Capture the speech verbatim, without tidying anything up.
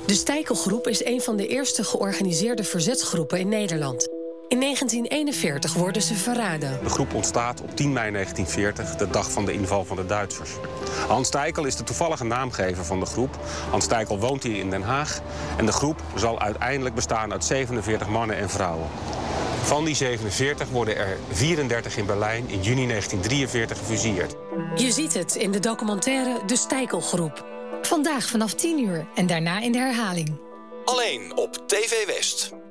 De Steikelgroep is een van de eerste georganiseerde verzetsgroepen in Nederland. In negentien eenenveertig worden ze verraden. De groep ontstaat op tien mei negentien veertig, de dag van de inval van de Duitsers. Hans Steikel is de toevallige naamgever van de groep. Hans Steikel woont hier in Den Haag. En de groep zal uiteindelijk bestaan uit zevenenveertig mannen en vrouwen. Van die zevenenveertig worden er vierendertig in Berlijn in juni negentien drieënveertig gefusilleerd. Je ziet het in de documentaire De Steikelgroep. Vandaag vanaf tien uur en daarna in de herhaling. Alleen op T V West.